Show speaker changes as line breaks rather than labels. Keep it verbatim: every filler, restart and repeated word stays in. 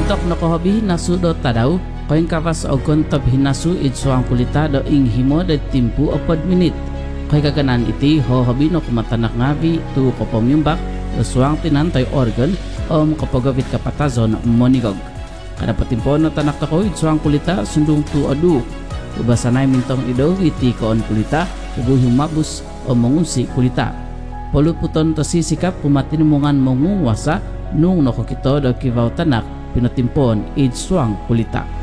Mintok no kohobi nasu do tadaw koin kawas ogon tab hinasu id suang kulita do ing himo de timpu opod minit. Koy kaganan iti hohobi no kumatanak ngavi tu kopomyumbak do suang tinantoy organ om kapagawit kapatazon monigog. Kada patimpo no tanak tako id suang kulita sundung tu adu. Ubasanay mintong ido iti koon kulita ubu humabus o mengunsi kulita. Poluputon to sisikap pumatinumungan mongungwasa nung nakokito do kivaw tanak pinatimpon id suang kulita.